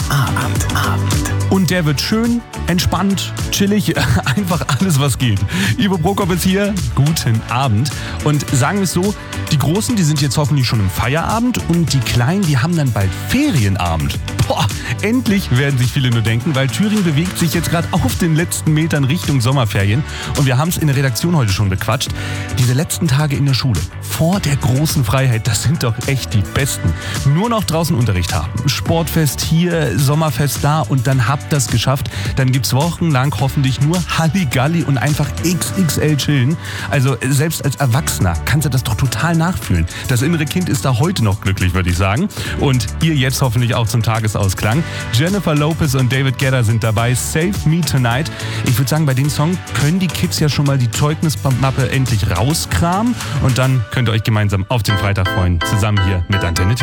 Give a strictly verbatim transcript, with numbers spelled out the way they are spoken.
Abend. Abend. Und der wird schön, entspannt, chillig, einfach alles, was geht. Ivo Prokop ist hier, guten Abend. Und sagen wir es so, die Großen, die sind jetzt hoffentlich schon im Feierabend und die Kleinen, die haben dann bald Ferienabend. Boah, endlich werden sich viele nur denken, weil Thüringen bewegt sich jetzt gerade auf den letzten Metern Richtung Sommerferien. Und wir haben es in der Redaktion heute schon bequatscht. Diese letzten Tage in der Schule, vor der großen Freiheit, das sind doch echt die besten. Nur noch draußen Unterricht haben. Sportfest hier, Sommerfest da und dann habt das geschafft. Dann gibt's wochenlang hoffentlich nur Halligalli und einfach X X L chillen. Also selbst als Erwachsener kannst du das doch total nachfühlen. Das innere Kind ist da heute noch glücklich, würde ich sagen. Und ihr jetzt hoffentlich auch zum Tagesausklang. Jennifer Lopez und David Guetta sind dabei. Save Me Tonight. Ich würde sagen, bei dem Song können die Kids ja schon mal die Zeugnismappe endlich rauskramen. Und dann könnt ihr euch gemeinsam auf den Freitag freuen. Zusammen hier mit Antenne Thüringen.